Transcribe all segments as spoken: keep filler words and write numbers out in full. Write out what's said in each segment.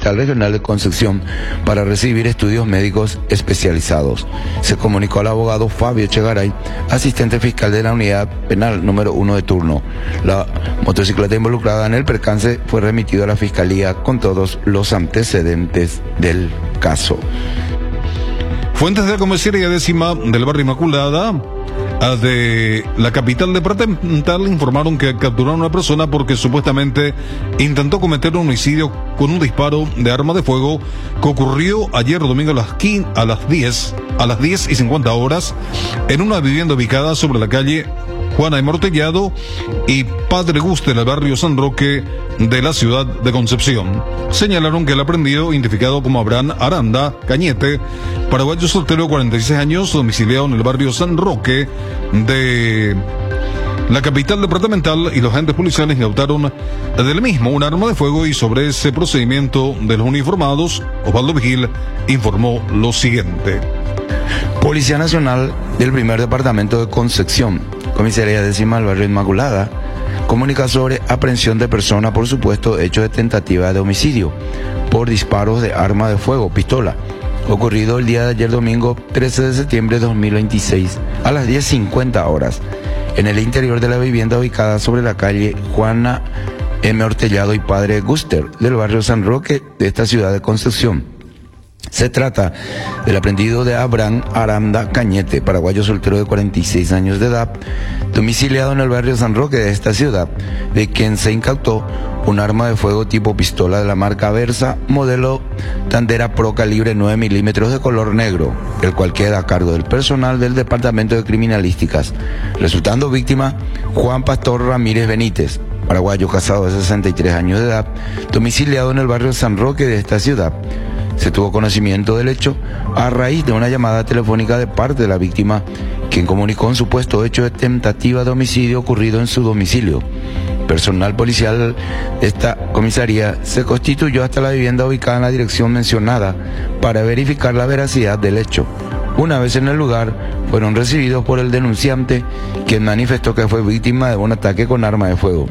Hospital Regional de Concepción para recibir estudios médicos especializados. Se comunicó al abogado Fabio Chegaray, asistente fiscal de la unidad penal número uno de turno. La motocicleta involucrada en el percance fue remitida a la Fiscalía con todos los antecedentes del caso. Fuentes de la comisaría décima del barrio Inmaculada de la capital departamental informaron que capturaron a una persona porque supuestamente intentó cometer un homicidio con un disparo de arma de fuego que ocurrió ayer domingo a las quince, a las diez, a las diez y cincuenta horas en una vivienda ubicada sobre la calle Juana Amortellado y Padre Guste en el barrio San Roque de la ciudad de Concepción. Señalaron que el aprendido, identificado como Abraham Aranda Cañete, paraguayo soltero de cuarenta y seis años, domiciliado en el barrio San Roque de la capital departamental, y los agentes policiales incautaron del mismo un arma de fuego, y sobre ese procedimiento de los uniformados, Osvaldo Vigil informó lo siguiente. Policía Nacional del primer departamento de Concepción, comisaría décima del barrio Inmaculada, comunica sobre aprehensión de persona por supuesto hecho de tentativa de homicidio por disparos de arma de fuego, pistola, ocurrido el día de ayer domingo trece de septiembre de dos mil veintiséis a las diez cincuenta horas en el interior de la vivienda ubicada sobre la calle Juana M. Hortellado y Padre Guster del barrio San Roque de esta ciudad de Concepción. Se trata del aprendido de Abraham Aranda Cañete, paraguayo soltero de cuarenta y seis años de edad, domiciliado en el barrio San Roque de esta ciudad, de quien se incautó un arma de fuego tipo pistola de la marca Versa, modelo Tandera Pro calibre nueve milímetros de color negro, el cual queda a cargo del personal del Departamento de Criminalísticas, resultando víctima Juan Pastor Ramírez Benítez, paraguayo casado de sesenta y tres años de edad, domiciliado en el barrio San Roque de esta ciudad. Se tuvo conocimiento del hecho a raíz de una llamada telefónica de parte de la víctima, quien comunicó un supuesto hecho de tentativa de homicidio ocurrido en su domicilio. Personal policial de esta comisaría se constituyó hasta la vivienda ubicada en la dirección mencionada para verificar la veracidad del hecho. Una vez en el lugar, fueron recibidos por el denunciante, quien manifestó que fue víctima de un ataque con arma de fuego.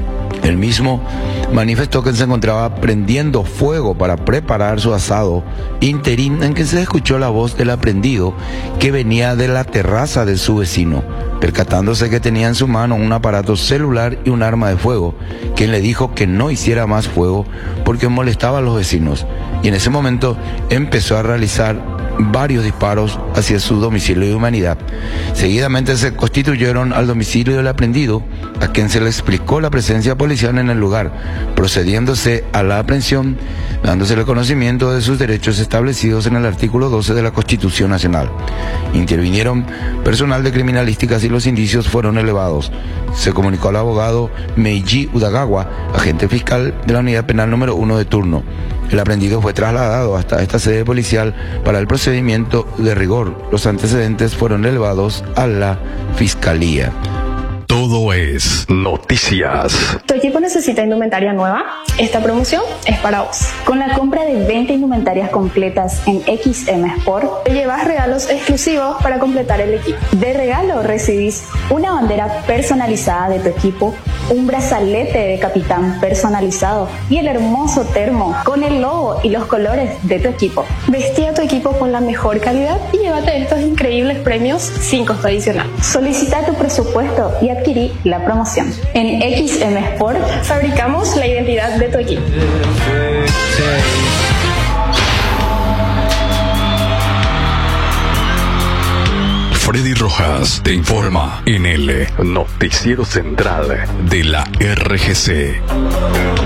El mismo manifestó que se encontraba prendiendo fuego para preparar su asado, interín en que se escuchó la voz del aprendido que venía de la terraza de su vecino, percatándose que tenía en su mano un aparato celular y un arma de fuego, quien le dijo que no hiciera más fuego porque molestaba a los vecinos, y en ese momento empezó a realizar varios disparos hacia su domicilio de Humanidad. Seguidamente se constituyeron al domicilio del aprendido, a quien se le explicó la presencia policial en el lugar, procediéndose a la aprehensión, dándosele conocimiento de sus derechos establecidos en el artículo doce de la Constitución Nacional. Intervinieron personal de criminalísticas y los indicios fueron elevados. Se comunicó al abogado Meiji Udagawa, agente fiscal de la unidad penal número uno de turno. El aprendido fue trasladado hasta esta sede policial para el procedimiento de rigor. Los antecedentes fueron elevados a la Fiscalía. Todo es noticias. ¿Tu equipo necesita indumentaria nueva? Esta promoción es para vos. Con la compra de veinte indumentarias completas en X M Sport, te llevas regalos exclusivos para completar el equipo. De regalo recibís una bandera personalizada de tu equipo, un brazalete de capitán personalizado y el hermoso termo con el logo y los colores de tu equipo. Vestí a tu equipo con la mejor calidad y llévate estos increíbles premios sin costo adicional. Solicita tu presupuesto y adquirí la promoción. En X M Sport fabricamos la identidad de tu equipo. Freddy Rojas te informa en el Noticiero Central de la R G C.